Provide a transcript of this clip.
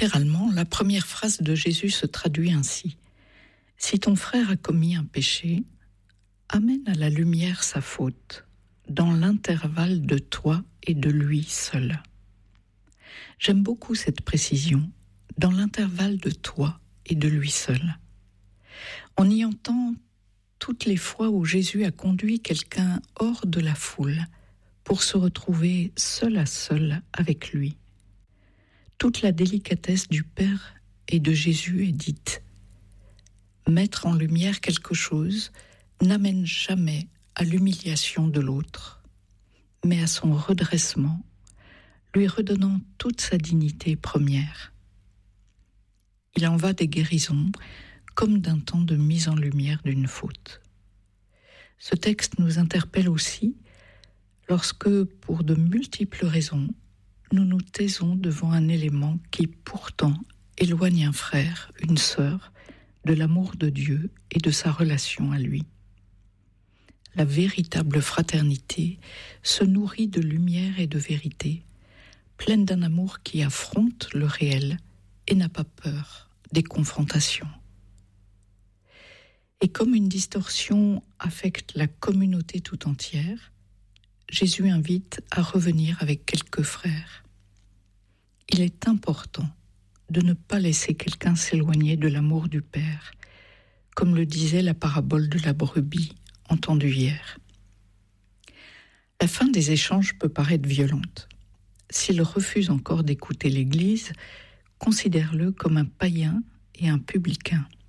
Littéralement, la première phrase de Jésus se traduit ainsi. « Si ton frère a commis un péché, amène à la lumière sa faute, dans l'intervalle de toi et de lui seul. » J'aime beaucoup cette précision, dans l'intervalle de toi et de lui seul. On y entend toutes les fois où Jésus a conduit quelqu'un hors de la foule pour se retrouver seul à seul avec lui. Toute la délicatesse du Père et de Jésus est dite. Mettre en lumière quelque chose n'amène jamais à l'humiliation de l'autre, mais à son redressement, lui redonnant toute sa dignité première. Il en va des guérisons comme d'un temps de mise en lumière d'une faute. Ce texte nous interpelle aussi lorsque, pour de multiples raisons, nous nous taisons devant un élément qui pourtant éloigne un frère, une sœur, de l'amour de Dieu et de sa relation à lui. La véritable fraternité se nourrit de lumière et de vérité, pleine d'un amour qui affronte le réel et n'a pas peur des confrontations. Et comme une distorsion affecte la communauté tout entière, Jésus invite à revenir avec quelques frères. Il est important de ne pas laisser quelqu'un s'éloigner de l'amour du Père, comme le disait la parabole de la brebis entendue hier. La fin des échanges peut paraître violente. S'il refuse encore d'écouter l'Église, considère-le comme un païen et un publicain.